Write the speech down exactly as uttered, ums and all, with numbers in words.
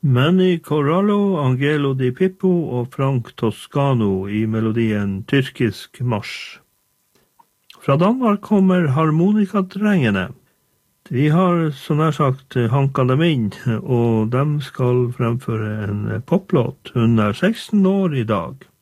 Manny Corallo, Angelo Di Pippo og Frank Toscano i melodien Tyrkisk Mars. Fra Danmark kommer harmonikadrengene. De har så nær sagt hanket dem inn, og de skal fremføre en poplåt. Hun er seksten år i dag.